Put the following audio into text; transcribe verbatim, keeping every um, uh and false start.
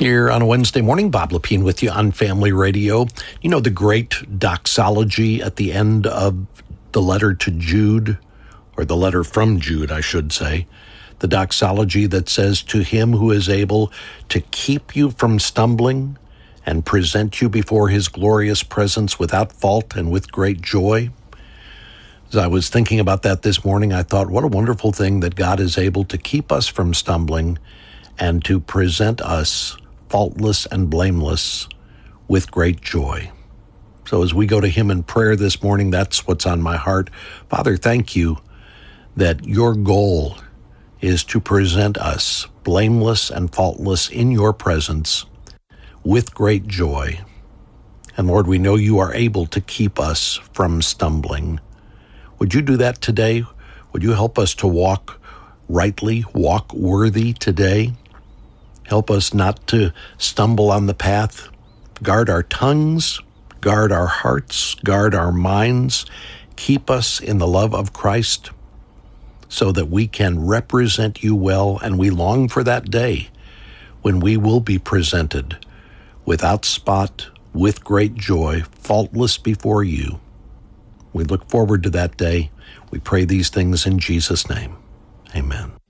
Here on a Wednesday morning, Bob Lepine with you on Family Radio. You know the great doxology at the end of the letter to Jude, or the letter from Jude, I should say. The doxology that says, "To him who is able to keep you from stumbling and present you before his glorious presence without fault and with great joy." As I was thinking about that this morning, I thought, what a wonderful thing that God is able to keep us from stumbling and to present us faultless and blameless with great joy. So as we go to him in prayer this morning, that's what's on my heart. Father, thank you that your goal is to present us blameless and faultless in your presence with great joy. And Lord, we know you are able to keep us from stumbling. Would you do that today? Would you help us to walk rightly, walk worthy today? Help us not to stumble on the path. Guard our tongues, guard our hearts, guard our minds. Keep us in the love of Christ so that we can represent you well, and we long for that day when we will be presented without spot, with great joy, faultless before you. We look forward to that day. We pray these things in Jesus' name. Amen.